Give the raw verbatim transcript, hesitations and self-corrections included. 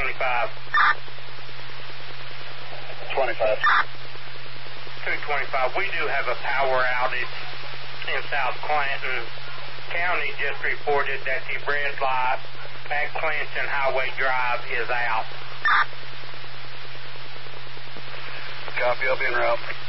twenty-five. twenty-five. two twenty-five. We do have a power outage in South Clanton. County just reported that the red light at Clinton Highway Drive is out. Copy, I'll be en route.